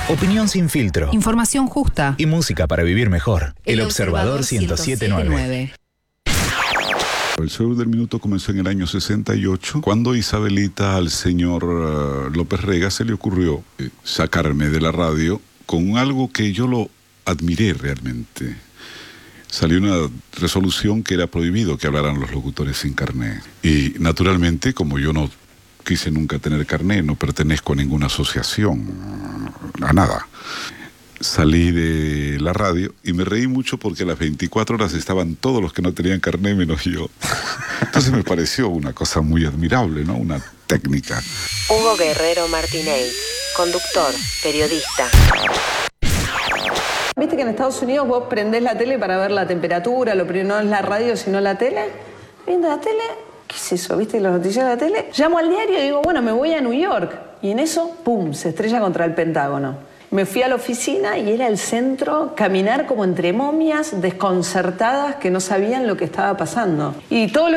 Opinión sin filtro. Información justa. Y música para vivir mejor. El Observador 107.9. El show del minuto comenzó en el año 68, cuando Isabelita al señor López Rega se le ocurrió sacarme de la radio con algo que yo lo admiré realmente. Salió una resolución que era prohibido que hablaran los locutores sin carné. Y naturalmente, como yo no quise nunca tener carné, no pertenezco a ninguna asociación, a nada. Salí de la radio y me reí mucho porque a las 24 horas estaban todos los que no tenían carné menos yo. Entonces me pareció una cosa muy admirable, ¿no? Una técnica. Hugo Guerrero Martínez, conductor, periodista. ¿Viste que en Estados Unidos vos prendés la tele para ver la temperatura? Lo primero no es la radio, sino la tele. Viendo la tele, ¿qué es eso? ¿Viste los noticiarios de la tele? Llamo al diario y digo, bueno, me voy a New York. Y en eso, ¡pum!, se estrella contra el Pentágono. Me fui a la oficina y era el centro, caminar como entre momias desconcertadas que no sabían lo que estaba pasando. Y todo lo